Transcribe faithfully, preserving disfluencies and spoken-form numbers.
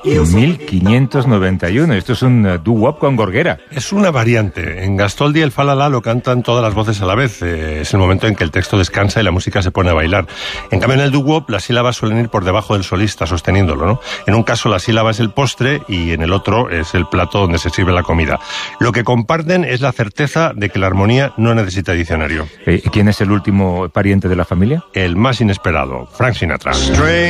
mil quinientos noventa y uno. Esto es un uh, doo-wop con gorguera. Es una variante. En Gastoldi el falala lo cantan todas las voces a la vez. Eh, es el momento en que el texto descansa y la música se pone a bailar. En cambio, en el doo-wop las sílabas suelen ir por debajo del solista, sosteniéndolo, ¿no? En un caso la sílaba es el postre y en el otro es el plato donde se sirve la comida. Lo que comparten es la certeza de que la armonía no necesita diccionario. ¿Y quién es el último pariente de la familia? El más inesperado, Frank Sinatra.